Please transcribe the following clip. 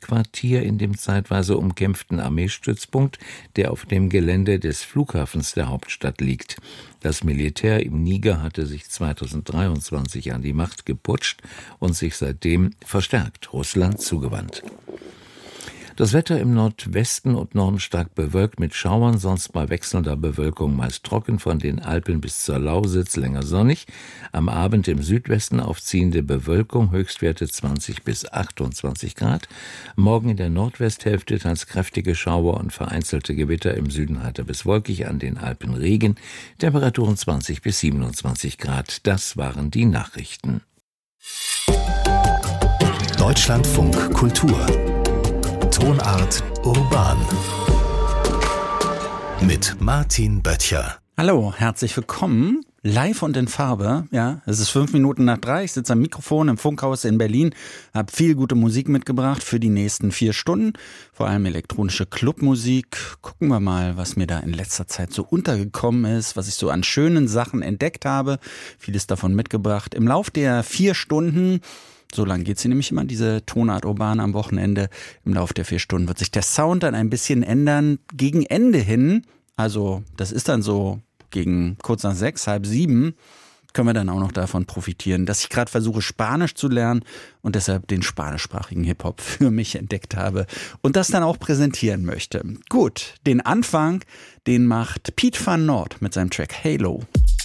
Hauptquartier in dem zeitweise umkämpften Armeestützpunkt, der auf dem Gelände des Flughafens der Hauptstadt liegt. Das Militär im Niger hatte sich 2023 an die Macht geputscht und sich seitdem verstärkt Russland zugewandt. Das Wetter im Nordwesten und Norden stark bewölkt mit Schauern, sonst bei wechselnder Bewölkung meist trocken, von den Alpen bis zur Lausitz länger sonnig. Am Abend im Südwesten aufziehende Bewölkung, Höchstwerte 20 bis 28 Grad. Morgen in der Nordwesthälfte teils kräftige Schauer und vereinzelte Gewitter, im Süden heiter bis wolkig, an den Alpen Regen. Temperaturen 20 bis 27 Grad. Das waren die Nachrichten. Deutschlandfunk Kultur. Tonart Urban mit Martin Böttcher. Hallo, herzlich willkommen. Live und in Farbe. Ja, es ist 2:05. Ich sitze am Mikrofon im Funkhaus in Berlin, habe viel gute Musik mitgebracht für die nächsten 4 Stunden. Vor allem elektronische Clubmusik. Gucken wir mal, was mir da in letzter Zeit so untergekommen ist, was ich so an schönen Sachen entdeckt habe. Vieles davon mitgebracht. Im Lauf der 4 Stunden, so lang geht sie nämlich immer, diese Tonart Urban am Wochenende. Im Laufe der 4 Stunden wird sich der Sound dann ein bisschen ändern. Gegen Ende hin, also das ist dann so gegen kurz nach 6, halb 7, können wir dann auch noch davon profitieren, dass ich gerade versuche, Spanisch zu lernen und deshalb den spanischsprachigen Hip-Hop für mich entdeckt habe und das dann auch präsentieren möchte. Gut, den Anfang, den macht Piet van Noord mit seinem Track Halo.